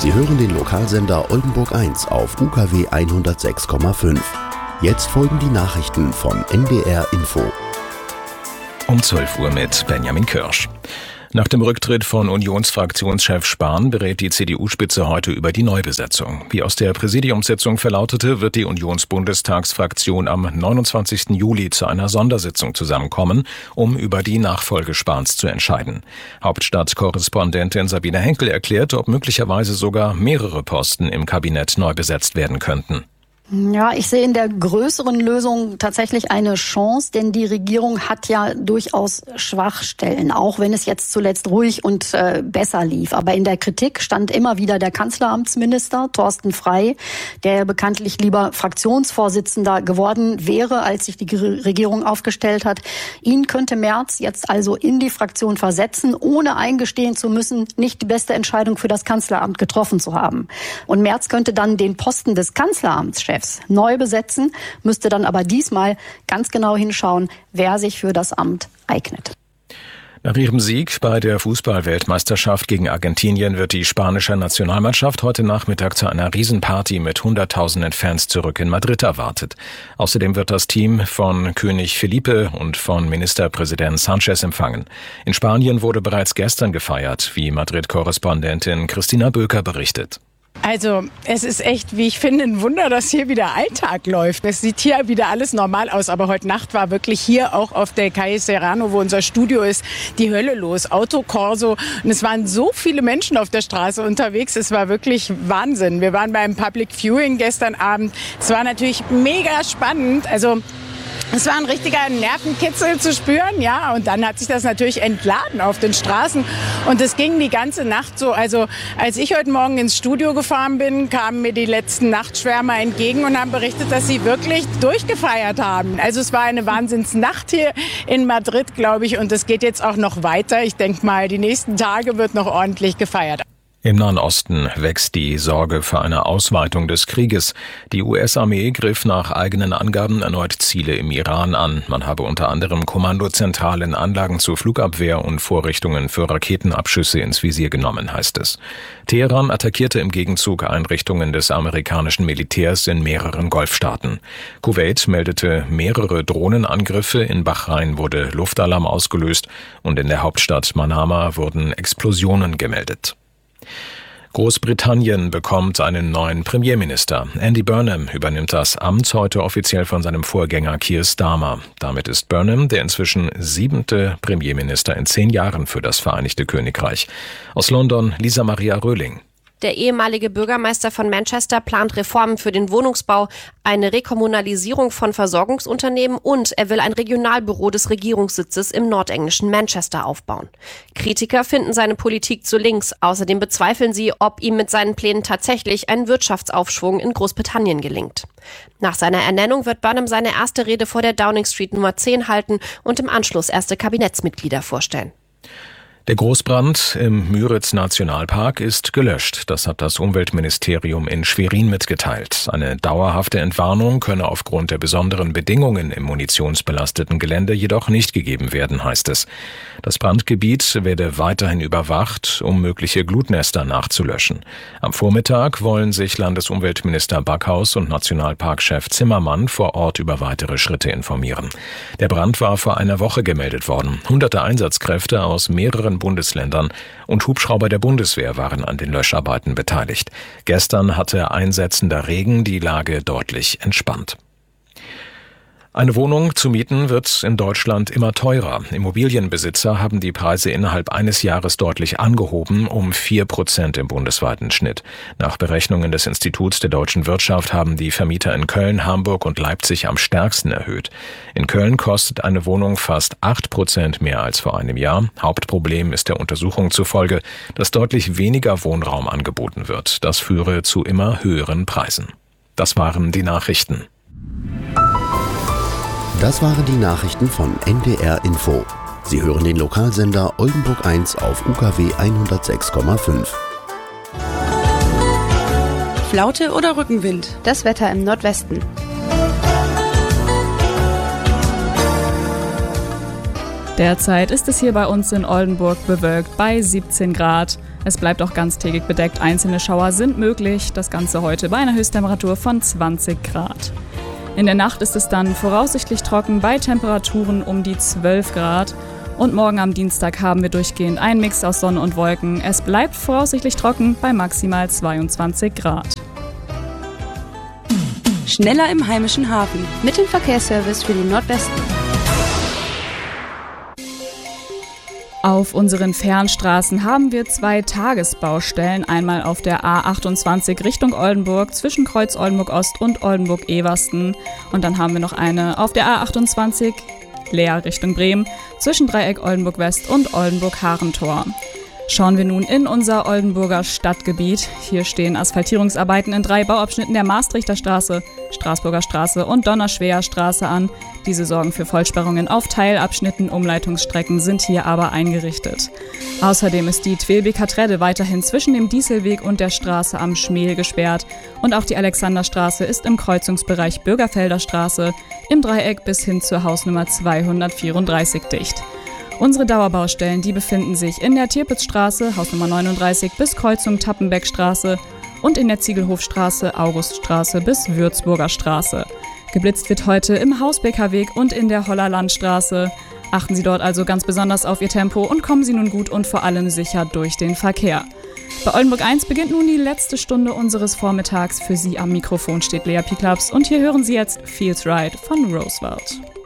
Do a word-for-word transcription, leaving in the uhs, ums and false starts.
Sie hören den Lokalsender Oldenburg eins auf U K W hundertsechs Komma fünf. Jetzt folgen die Nachrichten von N D R Info. Um zwölf Uhr mit Benjamin Kirsch. Nach dem Rücktritt von Unionsfraktionschef Spahn berät die C D U-Spitze heute über die Neubesetzung. Wie aus der Präsidiumssitzung verlautete, wird die Unionsbundestagsfraktion am neunundzwanzigsten Juli zu einer Sondersitzung zusammenkommen, um über die Nachfolge Spahns zu entscheiden. Hauptstadtkorrespondentin Sabine Henkel erklärt, ob möglicherweise sogar mehrere Posten im Kabinett neu besetzt werden könnten. Ja, ich sehe in der größeren Lösung tatsächlich eine Chance, denn die Regierung hat ja durchaus Schwachstellen, auch wenn es jetzt zuletzt ruhig und äh, besser lief. Aber in der Kritik stand immer wieder der Kanzleramtsminister Thorsten Frey, der bekanntlich lieber Fraktionsvorsitzender geworden wäre, als sich die Regierung aufgestellt hat. Ihn könnte Merz jetzt also in die Fraktion versetzen, ohne eingestehen zu müssen, nicht die beste Entscheidung für das Kanzleramt getroffen zu haben. Und Merz könnte dann den Posten des Kanzleramtschefs neu besetzen, müsste dann aber diesmal ganz genau hinschauen, wer sich für das Amt eignet. Nach ihrem Sieg bei der Fußball-Weltmeisterschaft gegen Argentinien wird die spanische Nationalmannschaft heute Nachmittag zu einer Riesenparty mit Hunderttausenden Fans zurück in Madrid erwartet. Außerdem wird das Team von König Felipe und von Ministerpräsident Sanchez empfangen. In Spanien wurde bereits gestern gefeiert, wie Madrid-Korrespondentin Christina Böker berichtet. Also es ist echt, wie ich finde, ein Wunder, dass hier wieder Alltag läuft. Es sieht hier wieder alles normal aus, aber heute Nacht war wirklich hier auch auf der Calle Serrano, wo unser Studio ist, die Hölle los. Autokorso und es waren so viele Menschen auf der Straße unterwegs, es war wirklich Wahnsinn. Wir waren beim Public Viewing gestern Abend. Es war natürlich mega spannend, also es war ein richtiger Nervenkitzel zu spüren, ja, und dann hat sich das natürlich entladen auf den Straßen und es ging die ganze Nacht so. Also als ich heute Morgen ins Studio gefahren bin, kamen mir die letzten Nachtschwärmer entgegen und haben berichtet, dass sie wirklich durchgefeiert haben. Also es war eine Wahnsinnsnacht hier in Madrid, glaube ich, und es geht jetzt auch noch weiter. Ich denke mal, die nächsten Tage wird noch ordentlich gefeiert. Im Nahen Osten wächst die Sorge für eine Ausweitung des Krieges. Die U S-Armee griff nach eigenen Angaben erneut Ziele im Iran an. Man habe unter anderem Kommandozentralen, Anlagen zur Flugabwehr und Vorrichtungen für Raketenabschüsse ins Visier genommen, heißt es. Teheran attackierte im Gegenzug Einrichtungen des amerikanischen Militärs in mehreren Golfstaaten. Kuwait meldete mehrere Drohnenangriffe, in Bahrain wurde Luftalarm ausgelöst und in der Hauptstadt Manama wurden Explosionen gemeldet. Großbritannien bekommt einen neuen Premierminister. Andy Burnham übernimmt das Amt heute offiziell von seinem Vorgänger Keir Starmer. Damit ist Burnham der inzwischen siebente Premierminister in zehn Jahren für das Vereinigte Königreich. Aus London Lisa Maria Röhling. Der ehemalige Bürgermeister von Manchester plant Reformen für den Wohnungsbau, eine Rekommunalisierung von Versorgungsunternehmen und er will ein Regionalbüro des Regierungssitzes im nordenglischen Manchester aufbauen. Kritiker finden seine Politik zu links. Außerdem bezweifeln sie, ob ihm mit seinen Plänen tatsächlich ein Wirtschaftsaufschwung in Großbritannien gelingt. Nach seiner Ernennung wird Burnham seine erste Rede vor der Downing Street Nummer zehn halten und im Anschluss erste Kabinettsmitglieder vorstellen. Der Großbrand im Müritz-Nationalpark ist gelöscht. Das hat das Umweltministerium in Schwerin mitgeteilt. Eine dauerhafte Entwarnung könne aufgrund der besonderen Bedingungen im munitionsbelasteten Gelände jedoch nicht gegeben werden, heißt es. Das Brandgebiet werde weiterhin überwacht, um mögliche Glutnester nachzulöschen. Am Vormittag wollen sich Landesumweltminister Backhaus und Nationalparkchef Zimmermann vor Ort über weitere Schritte informieren. Der Brand war vor einer Woche gemeldet worden. Hunderte Einsatzkräfte aus mehreren Bundesländern und Hubschrauber der Bundeswehr waren an den Löscharbeiten beteiligt. Gestern hatte einsetzender Regen die Lage deutlich entspannt. Eine Wohnung zu mieten wird in Deutschland immer teurer. Immobilienbesitzer haben die Preise innerhalb eines Jahres deutlich angehoben, um vier Prozent im bundesweiten Schnitt. Nach Berechnungen des Instituts der deutschen Wirtschaft haben die Vermieter in Köln, Hamburg und Leipzig am stärksten erhöht. In Köln kostet eine Wohnung fast acht Prozent mehr als vor einem Jahr. Hauptproblem ist der Untersuchung zufolge, dass deutlich weniger Wohnraum angeboten wird. Das führe zu immer höheren Preisen. Das waren die Nachrichten. Das waren die Nachrichten von N D R Info. Sie hören den Lokalsender Oldenburg eins auf U K W hundertsechs Komma fünf. Flaute oder Rückenwind? Das Wetter im Nordwesten. Derzeit ist es hier bei uns in Oldenburg bewölkt bei siebzehn Grad. Es bleibt auch ganztägig bedeckt, einzelne Schauer sind möglich. Das Ganze heute bei einer Höchsttemperatur von zwanzig Grad. In der Nacht ist es dann voraussichtlich trocken bei Temperaturen um die zwölf Grad. Und morgen am Dienstag haben wir durchgehend einen Mix aus Sonne und Wolken. Es bleibt voraussichtlich trocken bei maximal zweiundzwanzig Grad. Schneller im heimischen Hafen mit dem Verkehrsservice für den Nordwesten. Auf unseren Fernstraßen haben wir zwei Tagesbaustellen. Einmal auf der A achtundzwanzig Richtung Oldenburg zwischen Kreuz Oldenburg-Ost und Oldenburg-Eversten. Und dann haben wir noch eine auf der A achtundzwanzig Leer Richtung Bremen zwischen Dreieck Oldenburg-West und Oldenburg-Harentor. Schauen wir nun in unser Oldenburger Stadtgebiet. Hier stehen Asphaltierungsarbeiten in drei Bauabschnitten der Maastrichter Straße, Straßburger Straße und Donnerschweer Straße an. Diese sorgen für Vollsperrungen auf Teilabschnitten, Umleitungsstrecken sind hier aber eingerichtet. Außerdem ist die Twelbeker Tredde weiterhin zwischen dem Dieselweg und der Straße am Schmel gesperrt. Und auch die Alexanderstraße ist im Kreuzungsbereich Bürgerfelder Straße im Dreieck bis hin zur Hausnummer zweihundertvierunddreißig dicht. Unsere Dauerbaustellen, die befinden sich in der Tirpitzstraße, Hausnummer neununddreißig bis Kreuzung Tappenbeckstraße und in der Ziegelhofstraße, Auguststraße bis Würzburger Straße. Geblitzt wird heute im Hausbecker Weg und in der Hollerlandstraße. Achten Sie dort also ganz besonders auf Ihr Tempo und kommen Sie nun gut und vor allem sicher durch den Verkehr. Bei Oldenburg eins beginnt nun die letzte Stunde unseres Vormittags. Für Sie am Mikrofon steht Lea Piklaps und hier hören Sie jetzt Feels Right von Roosevelt.